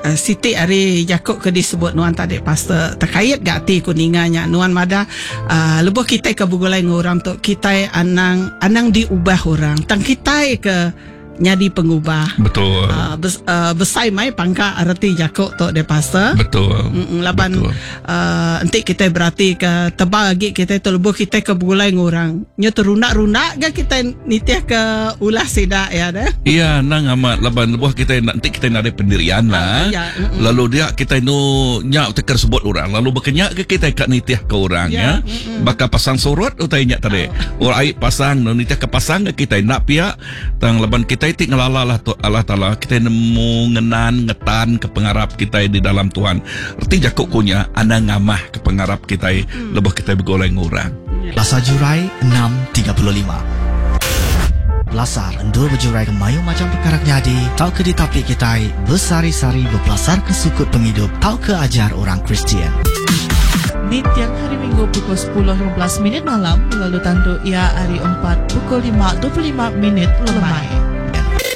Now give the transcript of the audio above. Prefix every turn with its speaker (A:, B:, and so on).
A: Siti Ari Jakub ke disebut nuan tadi pastor terkait gak ti kuninganya nuan mada lebuh kita ke bugulai ngorang tu kita anang diubah orang tang kita ke nyadi pengubah.
B: Betul.
A: Besai mai pangka arti Jakub tu de pastor.
B: Betul.
A: Laban nanti kita berarti ke tebal lagi kita tu lebuh kita ke bugulai ngorang. Nya terunak-runak ke kita nitiah ke ulah sida ya dah.
B: Iya, nang amat laban lebuh kita nanti kita nak ada pendirian lah. Lalu dia kita nyak teker sebut orang. Lalu berkenyak ke kita kat nitiah ke orang ya. Baka pasang surut utai nyak tadi. Orang pasang nitiah ke pasang kita nak pihak tang laban kita itik ngelala lah Allah Ta'ala kita nemu ngenan ngetan ke pengarap kita di dalam Tuhan. Erti Jakub kunya anda ngamah ke pengarap kita lebih kita bergoleng orang.
C: Lasar Jurai 6.35 Lasar endur berjurai ke mayu macam perkara jadi tau ke di topik kita bersari-sari berpelasar ke sukut penghidup tau ke ajar orang Kristian.
D: Di tiang hari Minggu pukul 10.15 malam lalu tandu ia hari 4 pukul 5.25 lemai.